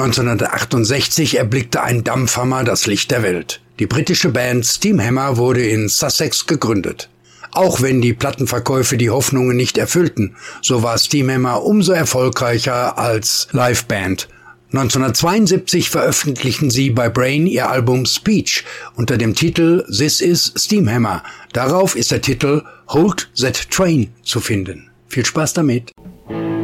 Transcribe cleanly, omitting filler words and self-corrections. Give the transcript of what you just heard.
1968 erblickte ein Dampfhammer das Licht der Welt. Die britische Band Steam Hammer wurde in Sussex gegründet. Auch wenn die Plattenverkäufe die Hoffnungen nicht erfüllten, so war Steam Hammer umso erfolgreicher als Liveband. 1972 veröffentlichten sie bei Brain ihr Album Speech unter dem Titel This is Steam Hammer. Darauf ist der Titel Hold That Train zu finden. Viel Spaß damit!